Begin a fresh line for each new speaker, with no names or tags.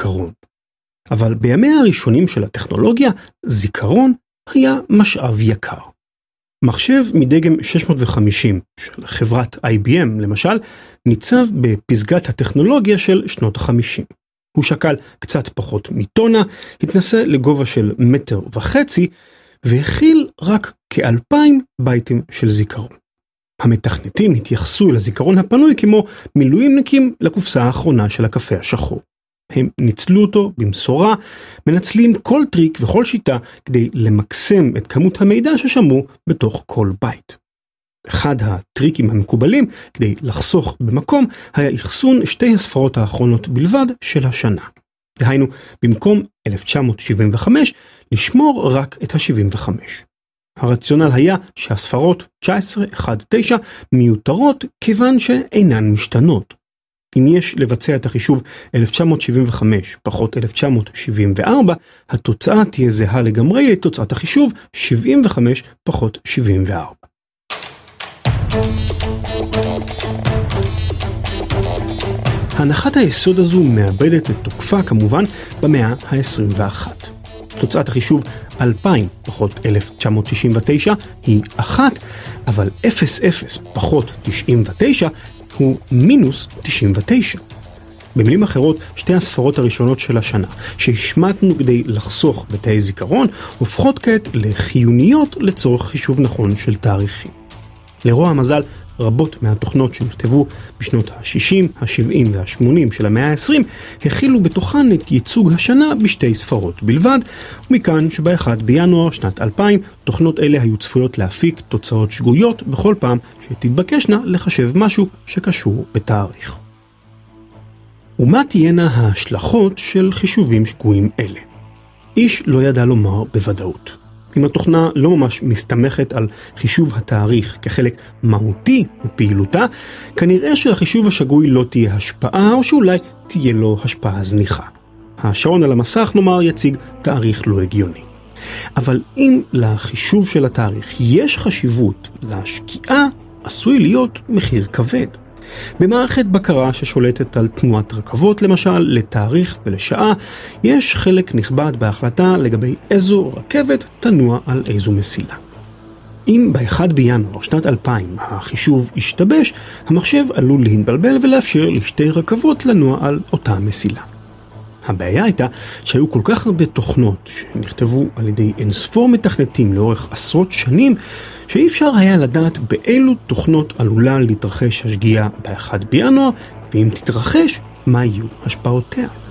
זיכרון. אבל בימיה הראשונים של הטכנולוגיה, זיכרון היה משאב יקר. מחשב מדגם 650 של חברת IBM למשל, ניצב בפסגת הטכנולוגיה של שנות ה-50. הוא שקל קצת פחות מטונה, התנסה לגובה של 1.5 מטר, והכיל רק כ-2,000 בייטים של זיכרון. המתכנתים התייחסו אל הזיכרון הפנוי כמו מילואימניקים לקופסה האחרונה של הקפה השחור. הם ניצלו אותו במשורה, מנצלים כל טריק וכל שיטה כדי למקסם את כמות המידע ששמרו בתוך כל בייט. אחד הטריקים המקובלים כדי לחסוך במקום היה אחסון שתי הספרות האחרונות בלבד של השנה. דהיינו, במקום 1975, לשמור רק את ה-75. הרציונל היה שהספרות 19, 1, 9 מיותרות כיוון שאינן משתנות. אם יש לבצע את החישוב 1975 פחות 1974, התוצאה תהיה זהה לגמרי לתוצאת החישוב 75 פחות 74. הנחת היסוד הזו מאבדת את תוקפה כמובן במאה ה-21. תוצאת החישוב 2000 פחות 1999 היא 1, אבל 00 פחות 99 הוא מינוס 99. במילים אחרות, שתי הספרות הראשונות של השנה, שהשמטנו כדי לחסוך בתאי זיכרון, הופכות כעת לחיוניות לצורך חישוב נכון של תאריכים. לרוע המזל, רבות מהתוכנות שנכתבו בשנות ה-60, ה-70 וה-80 של המאה ה-20 הכילו בתוכן את ייצוג השנה בשתי ספרות בלבד, ומכאן שב-1 בינואר שנת 2000 תוכנות אלה היו צפויות להפיק תוצאות שגויות בכל פעם שתתבקשנה לחשב משהו שקשור בתאריך. ומה תהיינה ההשלכות של חישובים שגויים אלה? איש לא ידע לומר בוודאות. אם התוכנה לא ממש מסתמכת על חישוב התאריך כחלק מהותי בפעילותה, כנראה שלחישוב השגוי לא תהיה השפעה, או שאולי תהיה לו השפעה זניחה. השעון על המסך נאמר יציג תאריך לא הגיוני. אבל אם לחישוב של התאריך יש חשיבות להשקיעה, עשוי להיות מחיר כבד. במערכת בקרה ששולטת על תנועת רכבות למשל, לתאריך ולשעה, יש חלק נכבד בהחלטה לגבי איזו רכבת תנוע על איזו מסילה. אם ב-1 בינואר שנת 2000 החישוב ישתבש, המחשב עלול להתבלבל ולאפשר לשתי רכבות לנוע על אותה מסילה. הבעיה הייתה שהיו כל כך הרבה תוכנות שנכתבו על ידי אינספור מתכנתים לאורך עשרות שנים, שאי אפשר היה לדעת באילו תוכנות עלולה להתרחש השגיאה ב-1 בינואר, ואם תתרחש, מה יהיו השפעותיה.